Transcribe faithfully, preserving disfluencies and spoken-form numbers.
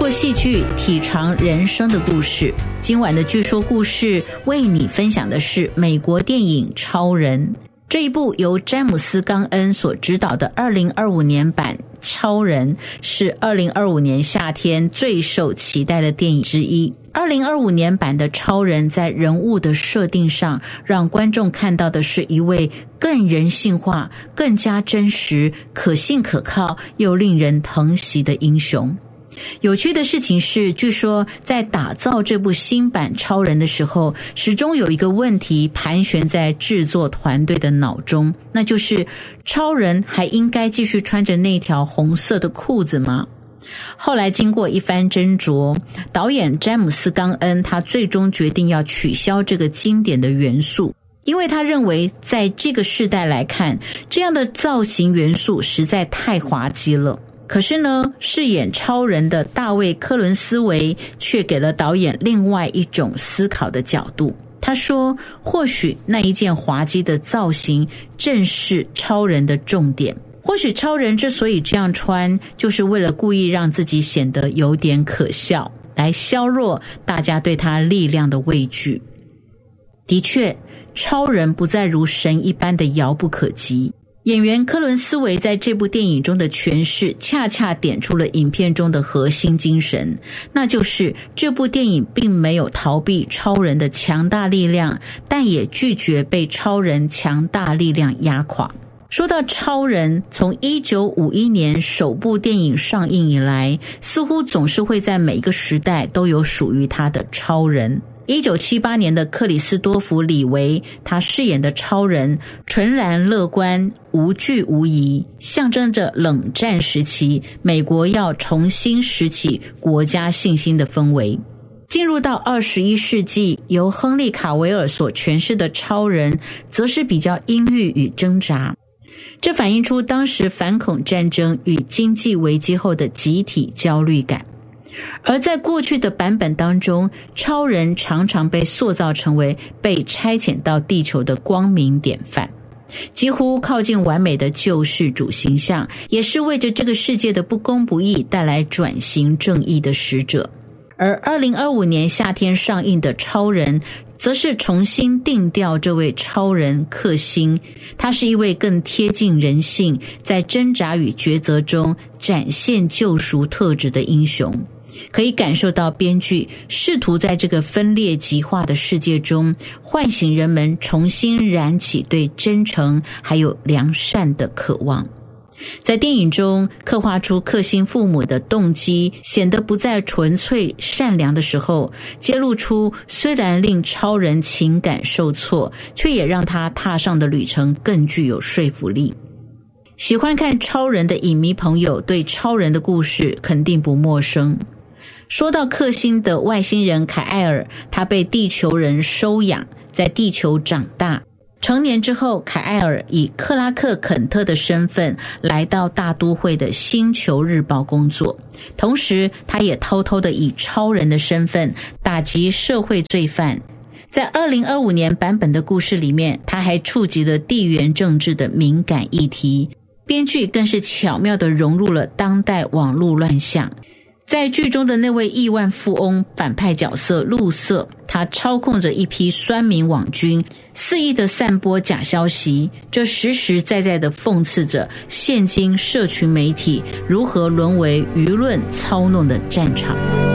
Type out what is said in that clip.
过戏剧体尝人生的故事。今晚的据说故事为你分享的是美国电影《超人》。这一部由詹姆斯·冈恩所执导的二零二五年版《超人》是二零二五年夏天最受期待的电影之一。二零二五年版的《超人》在人物的设定上，让观众看到的是一位更人性化、更加真实、可信可靠又令人疼惜的英雄。有趣的事情是，据说在打造这部新版超人的时候，始终有一个问题盘旋在制作团队的脑中，那就是超人还应该继续穿着那条红色的裤子吗？后来经过一番斟酌，导演詹姆斯·冈恩他最终决定要取消这个经典的元素，因为他认为在这个世代来看，这样的造型元素实在太滑稽了。可是呢，饰演超人的大卫·科伦斯维却给了导演另外一种思考的角度。他说，或许那一件滑稽的造型正是超人的重点。或许超人之所以这样穿，就是为了故意让自己显得有点可笑，来削弱大家对他力量的畏惧。的确，超人不再如神一般的遥不可及。演员科伦斯维在这部电影中的诠释恰恰点出了影片中的核心精神，那就是这部电影并没有逃避超人的强大力量，但也拒绝被超人强大力量压垮。说到超人，从一九五一年首部电影上映以来，似乎总是会在每个时代都有属于他的超人。一九七八年的克里斯多弗·李维，他饰演的超人纯然乐观、无惧无疑，象征着冷战时期美国要重新拾起国家信心的氛围。进入到二十一世纪，由亨利·卡维尔所诠释的超人则是比较阴郁与挣扎，这反映出当时反恐战争与经济危机后的集体焦虑感。而在过去的版本当中，超人常常被塑造成为被差遣到地球的光明典范，几乎靠近完美的救世主形象，也是为着这个世界的不公不义带来转型正义的使者。而二零二五年夏天上映的超人则是重新定调这位超人克星，他是一位更贴近人性，在挣扎与抉择中展现救赎特质的英雄。可以感受到编剧试图在这个分裂极化的世界中唤醒人们重新燃起对真诚还有良善的渴望。在电影中刻画出克星父母的动机显得不再纯粹善良的时候，揭露出虽然令超人情感受挫，却也让他踏上的旅程更具有说服力。喜欢看超人的影迷朋友对超人的故事肯定不陌生。说到克星的外星人凯艾尔，他被地球人收养，在地球长大。成年之后，凯艾尔以克拉克肯特的身份来到大都会的星球日报工作，同时他也偷偷的以超人的身份打击社会罪犯。在二零二五年版本的故事里面，他还触及了地缘政治的敏感议题，编剧更是巧妙地融入了当代网络乱象。在剧中的那位亿万富翁反派角色路瑟，他操控着一批酸民网军，肆意的散播假消息，这实实在在的讽刺着现今社群媒体如何沦为舆论操弄的战场。